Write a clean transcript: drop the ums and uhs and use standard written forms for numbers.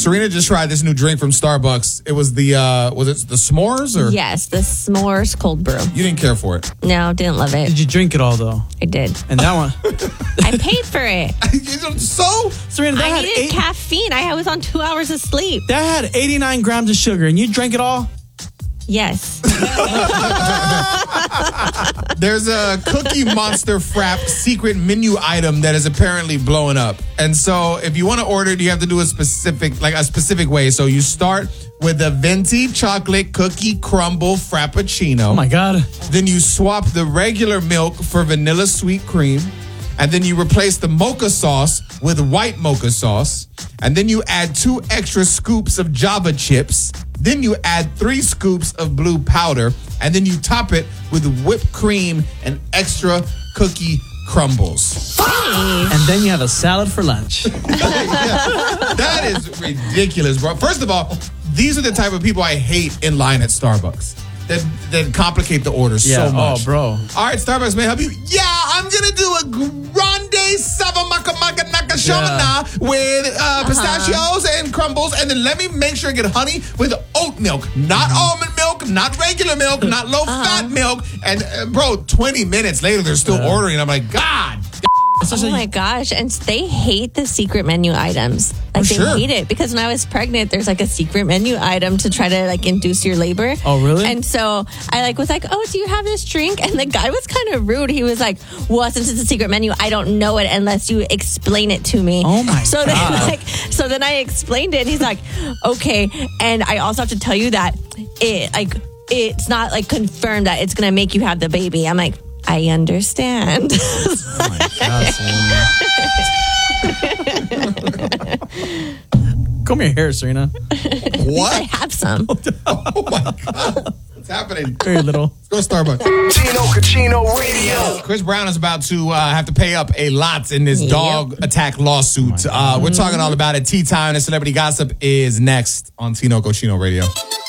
Serena just tried this new drink from Starbucks. It was the was it the s'mores or Yes, the s'mores cold brew. you didn't care for it? No, didn't love it. Did you drink it all, though? I did. And that one? I paid for it. So Serena, that I had, needed caffeine. I was on 2 hours of sleep. that had 89 grams of sugar, and you drank it all? Yes. there's a Cookie Monster Frap secret menu item that is apparently blowing up. And so if you want to order it, you have to do a specific way. So you start with the venti chocolate cookie crumble frappuccino. Oh, my God. Then you swap the regular milk for vanilla sweet cream. And then you replace the mocha sauce with white mocha sauce. And then you add 2 extra scoops of Java chips. Then you add 3 scoops of blue powder. And then you top it with whipped cream and extra cookie crumbles. And then you have a salad for lunch. That is ridiculous, bro. First of all, these are the type of people I hate in line at Starbucks. That complicate the order so much. Oh, bro. All right, Starbucks may help you. Yeah, I'm going to do a grande savamaka maka naka shamana with pistachios and crumbles. And then let me make sure I get honey with oat milk. Not almond milk, not regular milk, not low-fat milk. And, bro, 20 minutes later, they're still ordering. I'm like, God. Oh my gosh. And they hate the secret menu items. Like they hate it because when I was pregnant, there's like a secret menu item to try to like induce your labor. Oh, really? And so I was like, oh, do you have this drink? And the guy was kind of rude. He was like, well, since it's a secret menu, I don't know it unless you explain it to me. Oh my God. So then I explained it and he's like, okay. And I also have to tell you that it's not like confirmed that it's going to make you have the baby. I'm like, I understand. Oh my God, Serena. Comb your hair, Serena. What? I have some. Oh, my God. What's happening? Very little. Let's go to Starbucks. Tino Cucino Radio. Chris Brown is about to have to pay up a lot in this dog attack lawsuit. We're talking all about it. Tea Time and Celebrity Gossip is next on Tino Cucino Radio.